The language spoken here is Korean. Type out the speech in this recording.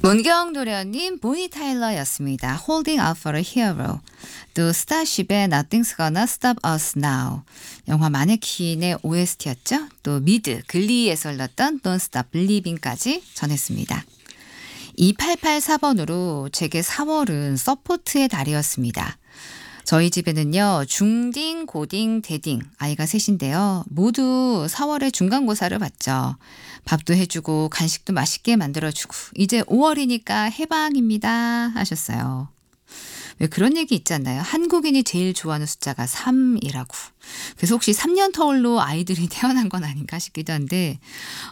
문경노래님 보니 타일러였습니다. Holding Out for a Hero. 또 스타쉽의 Nothing's Gonna Stop Us Now. 영화 마네킹의 OST였죠. 또 미드, 글리에서 흘렀던 Don't Stop Believing까지 전했습니다. 2884번으로 제게 4월은 서포트의 달이었습니다. 저희 집에는요, 중딩, 고딩, 대딩 아이가 셋인데요. 모두 4월에 중간고사를 봤죠. 밥도 해주고 간식도 맛있게 만들어주고 이제 5월이니까 해방입니다 하셨어요. 왜 그런 얘기 있지 않나요? 한국인이 제일 좋아하는 숫자가 3이라고. 그래서 혹시 3년 터울로 아이들이 태어난 건 아닌가 싶기도 한데